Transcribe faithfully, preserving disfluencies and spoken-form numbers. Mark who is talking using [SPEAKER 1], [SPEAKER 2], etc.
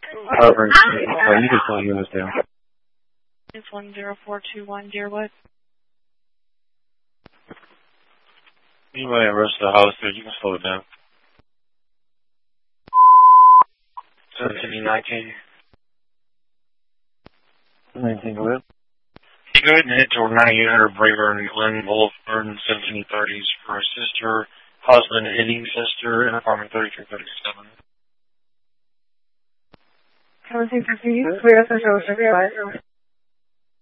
[SPEAKER 1] Harvard. Oh, you can tell you was down.
[SPEAKER 2] It's one zero four two one Deerwood.
[SPEAKER 3] Anybody arrested the house there, you can slow it down. seventeen nineteen.
[SPEAKER 1] nineteen, go ahead.
[SPEAKER 3] You go ahead and head toward ninety-eight hundred Brayburn and Glen Boulevard in seventeen thirties for a sister, husband, hitting sister in apartment thirty-three thirty-seven.
[SPEAKER 2] Seventeen fifty, clear as a